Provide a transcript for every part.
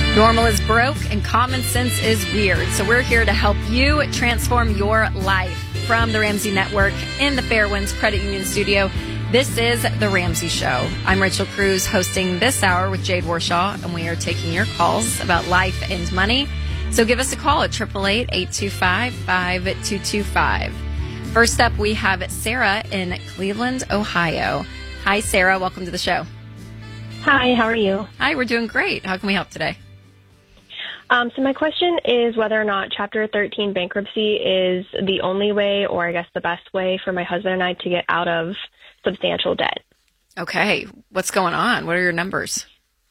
Normal is broke and common sense is weird. So we're here to help you transform your life. From the Ramsey Network in the Fairwinds Credit Union Studio, this is The Ramsey Show. I'm Rachel Cruz, hosting this hour with Jade Warshaw, and we are taking your calls about life and money. So give us a call at 888-825-5225. First up, we have Sarah in Cleveland, Ohio. Hi, Sarah. Welcome to the show. Hi, how are you? Hi, we're doing great. How can we help today? So my question is whether or not Chapter 13 bankruptcy is the only way, or I guess the best way for my husband and I to get out of substantial debt. Okay. What's going on? What are your numbers?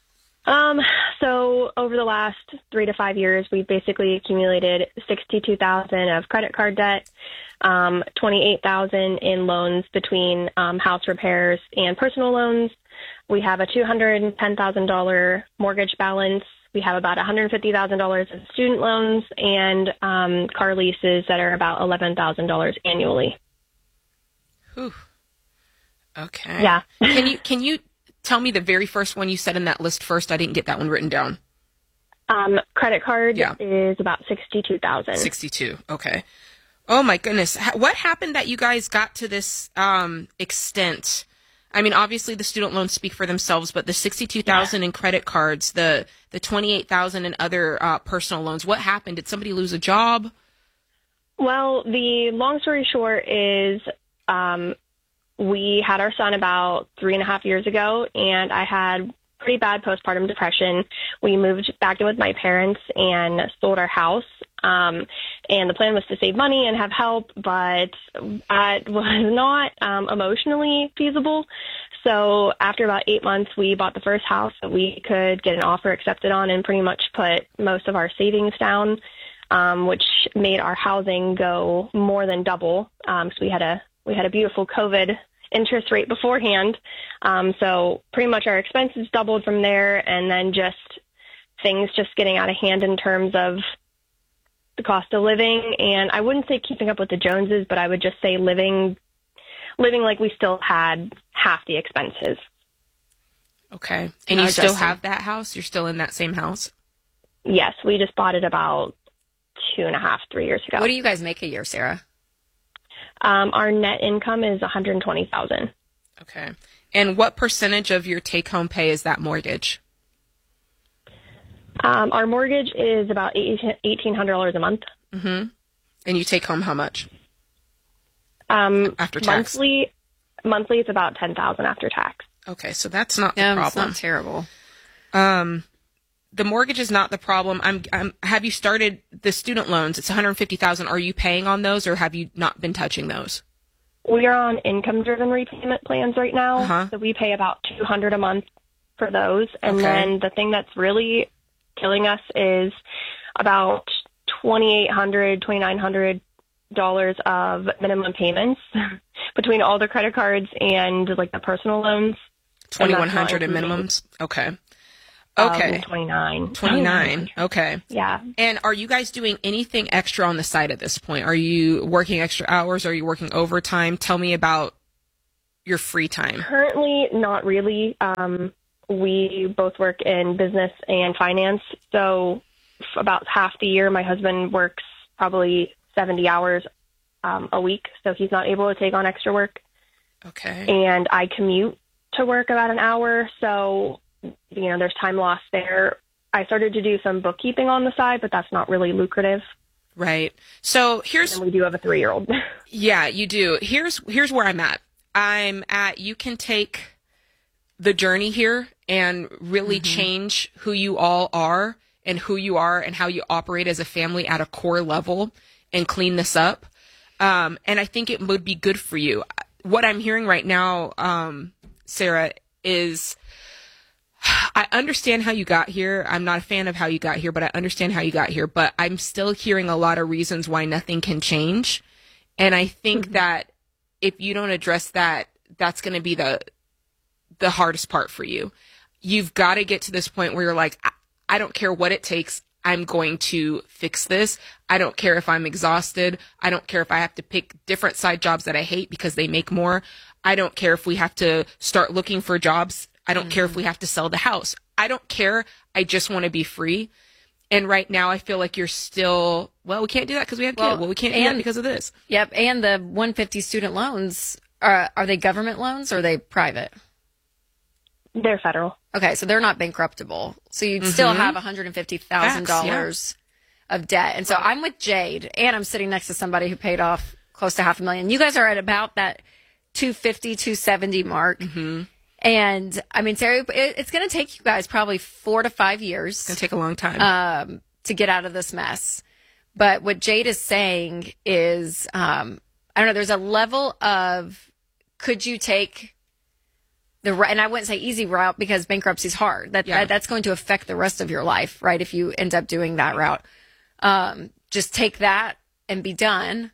So over the last 3 to 5 years, we've basically accumulated $62,000 of credit card debt, $28,000 in loans between house repairs and personal loans. We have a $210,000 mortgage balance. We have about $150,000 in student loans and car leases that are about $11,000 annually. Whew. Okay. Yeah. Can you tell me the very first one you said in that list first? I didn't get that one written down. Credit card is about $62,000. 62. Okay. Oh my goodness. What happened that you guys got to this extent? I mean, obviously the student loans speak for themselves, but the $62,000 in credit cards, the $28,000 in other personal loans, what happened? Did somebody lose a job? Well, the long story short is we had our son about 3.5 years ago, and I had pretty bad postpartum depression. We moved back in with my parents and sold our house. And the plan was to save money and have help, but it was not emotionally feasible. So after about 8 months, we bought the first house that we could get an offer accepted on and pretty much put most of our savings down, which made our housing go more than double. So we had a beautiful COVID interest rate beforehand. So pretty much our expenses doubled from there, and then just things just getting out of hand in terms of the cost of living. And I wouldn't say keeping up with the Joneses, but I would just say living like we still had half the expenses. Okay. And you still have that house? You're still in that same house? Yes. We just bought it about 2.5, 3 years ago. What do you guys make a year, Sarah? Our net income is $120,000. Okay. And what percentage of your take-home pay is that mortgage? Our mortgage is about $1,800 a month. Mm-hmm. And you take home how much? After tax? Monthly it's about $10,000 after tax. Okay, so that's not the problem. It's not terrible. The mortgage is not the problem. Have you started the student loans? It's $150,000. Are you paying on those, or have you not been touching those? We are on income-driven repayment plans right now, so we pay about $200 a month for those. And then the thing that's really killing us is about $2,800, $2,900 of minimum payments between all the credit cards and like the personal loans. $2,100 in minimums? Okay. Okay. 29. Okay. Yeah. And are you guys doing anything extra on the side at this point? Are you working extra hours? Are you working overtime? Tell me about your free time. Currently, not really. We both work in business and finance. So about half the year, my husband works probably 70 hours a week. So he's not able to take on extra work. Okay. And I commute to work about an hour. So, there's time lost there. I started to do some bookkeeping on the side, but that's not really lucrative. Right. So and we do have a 3-year-old. Yeah, you do. Here's where I'm at. You can take the journey here and really change who you all are and who you are and how you operate as a family at a core level and clean this up. And I think it would be good for you. What I'm hearing right now, Sarah, is I understand how you got here. I'm not a fan of how you got here, but I understand how you got here. But I'm still hearing a lot of reasons why nothing can change. And I think that if you don't address that, that's going to be the hardest part for you. You've got to get to this point where you're like, I don't care what it takes. I'm going to fix this. I don't care if I'm exhausted. I don't care if I have to pick different side jobs that I hate because they make more. I don't care if we have to start looking for jobs. I don't care if we have to sell the house. I don't care. I just want to be free. And right now I feel like you're still, well, we can't do that because we have kids. Well, we can't do that because of this. Yep. And the 150 student loans, are they government loans or are they private? They're federal. Okay. So they're not bankruptable. So you'd still have $150,000 of debt. And so I'm with Jade and I'm sitting next to somebody who paid off close to $500,000. You guys are at about that 250, 270 mark. Mm-hmm. And I mean, Sarah, it's going to take you guys probably 4 to 5 years. It's going to take a long time to get out of this mess. But what Jade is saying is, I don't know, there's a level of, could you take and I wouldn't say easy route because bankruptcy is hard. That's going to affect the rest of your life, right? If you end up doing that route, just take that and be done.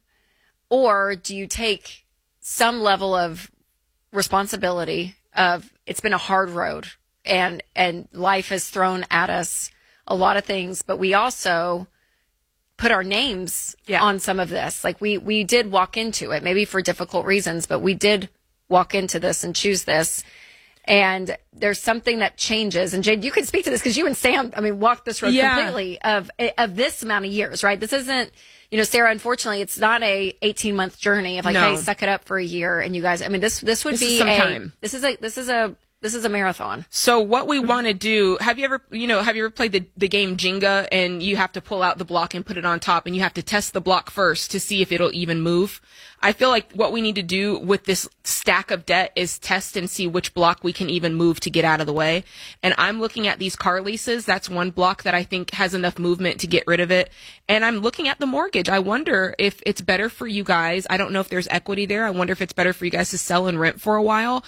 Or do you take some level of responsibility of it's been a hard road and life has thrown at us a lot of things, but we also put our names on some of this. Like we did walk into it, maybe for difficult reasons, but we did walk into this and choose this. And there's something that changes. And Jade, you can speak to this because you and Sam, I mean, walked this road completely of this amount of years, right? This isn't, Sarah, unfortunately, it's not a 18-month journey of like, hey, suck it up for a year. And you guys, I mean, this would be some time. This is a marathon. So what we want to do, have you ever played the game Jenga and you have to pull out the block and put it on top and you have to test the block first to see if it'll even move? I feel like what we need to do with this stack of debt is test and see which block we can even move to get out of the way. And I'm looking at these car leases. That's one block that I think has enough movement to get rid of it. And I'm looking at the mortgage. I wonder if it's better for you guys. I don't know if there's equity there. I wonder if it's better for you guys to sell and rent for a while.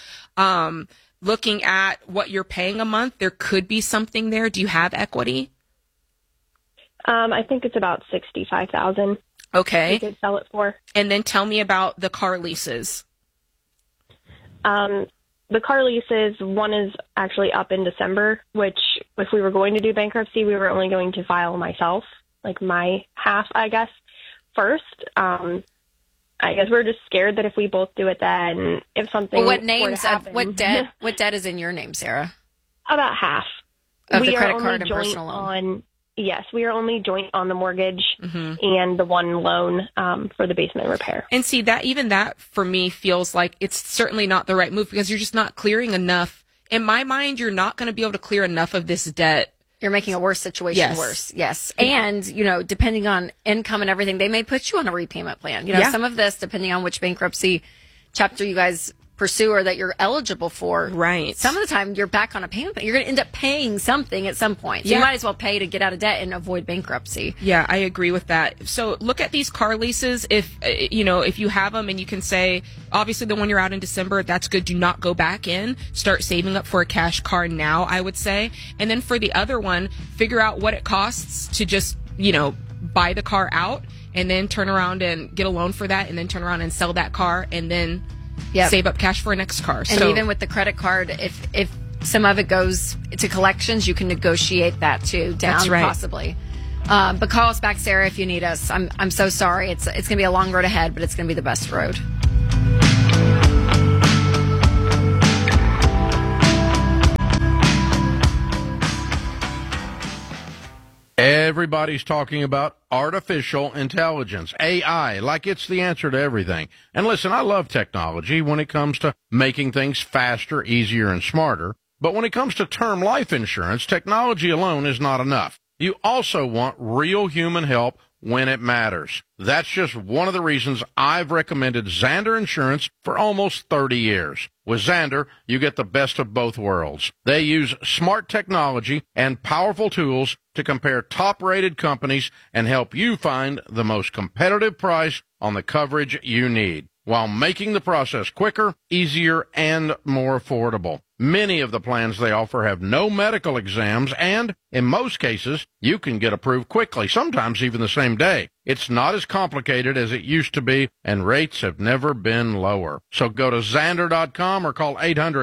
Looking at what you're paying a month, there could be something there. Do you have equity? I think it's about $65,000. Okay. You could sell it for. And then tell me about the car leases. The car leases, one is actually up in December, which if we were going to do bankruptcy, we were only going to file myself, like my half, I guess, first. I guess we're just scared that if we both do it, then if something what names were to happen, what debt is in your name, Sarah? About half of the credit card and personal loan. Yes, we are only joint on the mortgage and the one loan for the basement repair. And see, that for me feels like it's certainly not the right move because you're just not clearing enough. In my mind, you're not going to be able to clear enough of this debt. You're making a worse situation worse. Yes. And, depending on income and everything, they may put you on a repayment plan. Some of this, depending on which bankruptcy chapter you guys pursue or that you're eligible for. Right. Some of the time you're back on a payment. You're going to end up paying something at some point. So you might as well pay to get out of debt and avoid bankruptcy. Yeah, I agree with that. So look at these car leases. If you have them and you can say, obviously the one you're out in December, that's good. Do not go back in. Start saving up for a cash car now, I would say. And then for the other one, figure out what it costs to just, buy the car out and then turn around and get a loan for that and then turn around and sell that car and then save up cash for a next car. And even with the credit card, if some of it goes to collections, you can negotiate that too down possibly. But call us back, Sarah, if you need us. I'm so sorry. It's going to be a long road ahead, but it's going to be the best road. Everybody's talking about artificial intelligence, AI, like it's the answer to everything. And listen, I love technology when it comes to making things faster, easier, and smarter. But when it comes to term life insurance, technology alone is not enough. You also want real human help when it matters. That's just one of the reasons I've recommended Zander Insurance for almost 30 years. With Zander, you get the best of both worlds. They use smart technology and powerful tools to compare top-rated companies and help you find the most competitive price on the coverage you need, while making the process quicker, easier, and more affordable. Many of the plans they offer have no medical exams, and in most cases, you can get approved quickly, sometimes even the same day. It's not as complicated as it used to be, and rates have never been lower. So go to Zander.com or call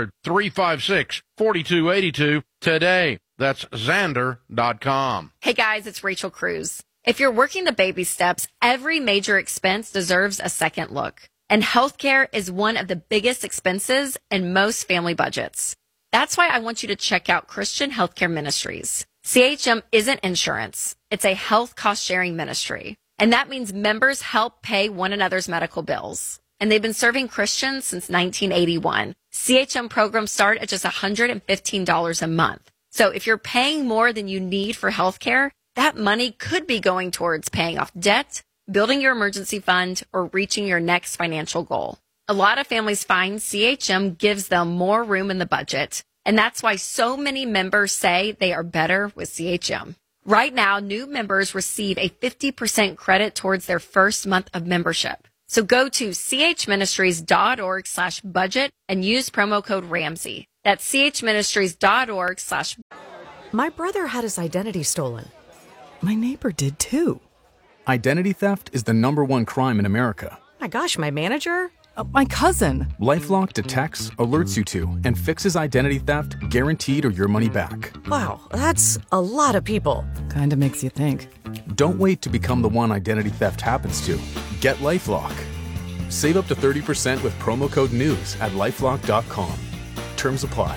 800-356-4282 today. That's Zander.com. Hey guys, it's Rachel Cruz. If you're working the baby steps, every major expense deserves a second look. And healthcare is one of the biggest expenses in most family budgets. That's why I want you to check out Christian Healthcare Ministries. CHM isn't insurance. It's a health cost-sharing ministry. And that means members help pay one another's medical bills. And they've been serving Christians since 1981. CHM programs start at just $115 a month. So if you're paying more than you need for healthcare, that money could be going towards paying off debt, building your emergency fund, or reaching your next financial goal. A lot of families find CHM gives them more room in the budget, and that's why so many members say they are better with CHM. Right now, new members receive a 50% credit towards their first month of membership. So go to chministries.org/budget and use promo code Ramsey. That's chministries.org/ My brother had his identity stolen. My neighbor did too. Identity theft is the #1 crime in America. My gosh, my manager? My cousin. LifeLock detects, alerts you to, and fixes identity theft guaranteed or your money back. Wow, that's a lot of people. Kinda makes you think. Don't wait to become the one identity theft happens to. Get LifeLock. Save up to 30% with promo code NEWS at LifeLock.com. Terms apply.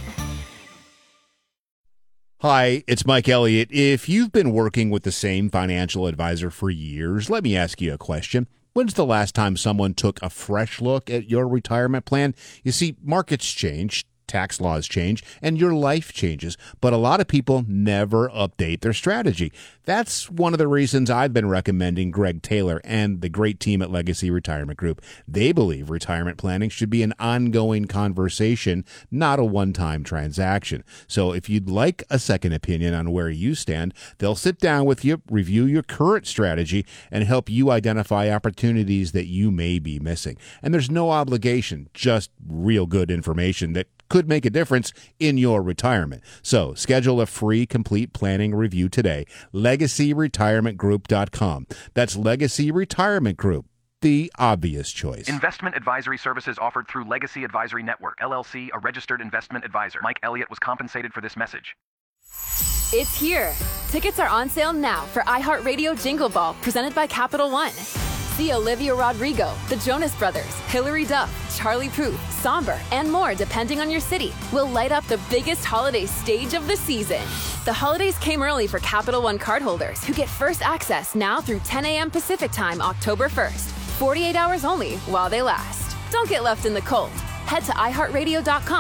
Hi, it's Mike Elliott. If you've been working with the same financial advisor for years, let me ask you a question. When's the last time someone took a fresh look at your retirement plan? You see, markets change, tax laws change, and your life changes, but a lot of people never update their strategy. That's one of the reasons I've been recommending Greg Taylor and the great team at Legacy Retirement Group. They believe retirement planning should be an ongoing conversation, not a one-time transaction. So if you'd like a second opinion on where you stand, they'll sit down with you, review your current strategy, and help you identify opportunities that you may be missing. And there's no obligation, just real good information that could make a difference in your retirement. So schedule a free complete planning review today. LegacyRetirementGroup.com. That's Legacy Retirement Group, the obvious choice. Investment advisory services offered through Legacy Advisory Network, LLC, a registered investment advisor. Mike Elliott was compensated for this message. It's here. Tickets are on sale now for iHeartRadio Jingle Ball, presented by Capital One. See Olivia Rodrigo, the Jonas Brothers, Hilary Duff, Charlie Puth, Somber, and more depending on your city. Will light up the biggest holiday stage of the season. The holidays came early for Capital One cardholders who get first access now through 10 a.m. Pacific Time, October 1st. 48 hours only while they last. Don't get left in the cold. Head to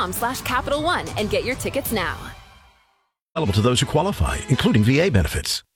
iHeartRadio.com/Capital One and get your tickets now. Available to those who qualify, including VA benefits.